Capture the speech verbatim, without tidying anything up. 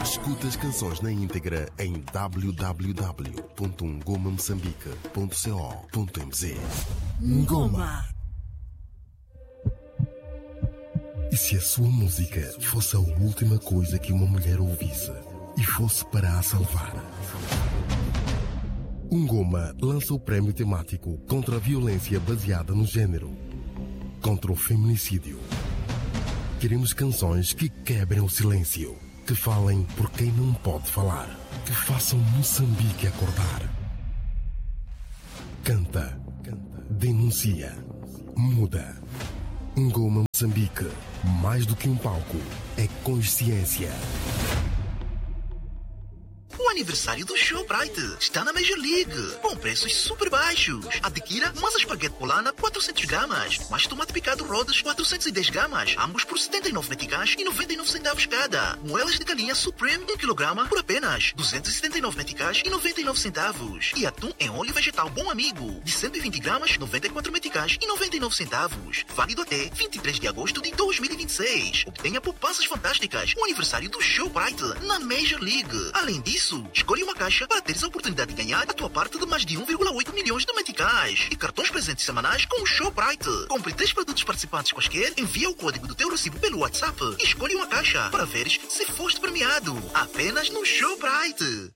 Escuta as canções na íntegra em w w w ponto ngoma moçambique ponto co ponto m z. Ngoma. E se a sua música fosse a última coisa que uma mulher ouvisse e fosse para a salvar? Ngoma lança o prémio temático contra a violência baseada no género, contra o feminicídio. Queremos canções que quebrem o silêncio, que falem por quem não pode falar, que façam Moçambique acordar. Canta, denuncia, muda. Ngoma Moçambique, mais do que um palco, é consciência. O aniversário do Shoprite está na Major League, com preços super baixos. Adquira massa espaguete polana quatrocentas gramas, mais tomate picado rodas quatrocentas e dez gramas, ambos por setenta e nove meticais e noventa e nove centavos cada. Moelas de galinha Supreme um quilograma por apenas duzentos e setenta e nove meticais e noventa e nove centavos. E atum em óleo vegetal Bom Amigo, de cento e vinte gramas, noventa e quatro meticais e noventa e nove centavos. Válido até vinte e três de agosto de dois mil e vinte e seis. Obtenha poupanças fantásticas no aniversário do Shoprite na Major League. Além disso, escolhe uma caixa para teres a oportunidade de ganhar a tua parte de mais de um vírgula oito milhões de meticais e cartões presentes semanais com o Shoprite. Compre três produtos participantes quaisquer, envia o código do teu recibo pelo WhatsApp e escolhe uma caixa para veres se foste premiado. Apenas no Shoprite.